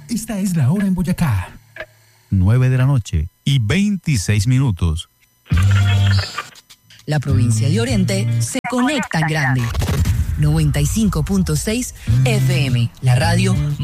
Esta es la hora en Boyacá. 9:26. La provincia de Oriente se conecta en grande. 95.6 FM, la radio